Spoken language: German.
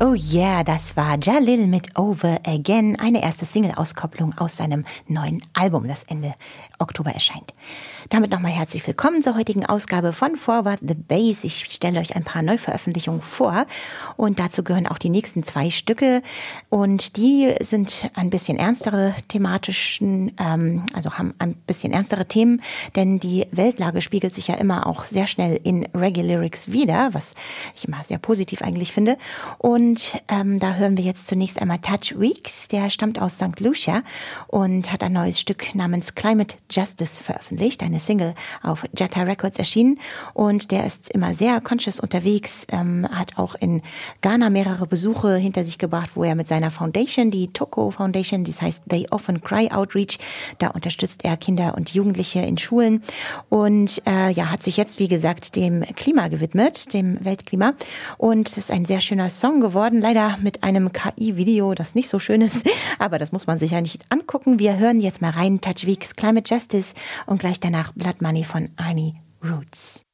Oh yeah, das war Jalil mit Over Again, eine erste Single-Auskopplung aus seinem neuen Album, das Ende Oktober erscheint. Damit nochmal herzlich willkommen zur heutigen Ausgabe von Forward the Bass. Ich stelle euch ein paar Neuveröffentlichungen vor und dazu gehören auch die nächsten 2 Stücke und die sind ein bisschen ernstere thematischen, also haben ein bisschen ernstere Themen, denn die Weltlage spiegelt sich ja immer auch sehr schnell in Reggae-Lyrics wieder, was ich immer sehr positiv eigentlich finde. Und da hören wir jetzt zunächst einmal Touch Weeks, der stammt aus St. Lucia und hat ein neues Stück namens Climate Justice veröffentlicht, eine Single auf Jetta Records erschienen und der ist immer sehr conscious unterwegs, hat auch in Ghana mehrere Besuche hinter sich gebracht, wo er mit seiner Foundation, die Toko Foundation, das heißt They Often Cry Outreach, da unterstützt er Kinder und Jugendliche in Schulen und hat sich jetzt, wie gesagt, dem Klima gewidmet, dem Weltklima und es ist ein sehr schöner Song geworden, leider mit einem KI-Video, das nicht so schön ist, aber das muss man sich ja nicht angucken. Wir hören jetzt mal rein, Touch Weeks, Climate Justice und gleich danach Blood Money von Army Roots.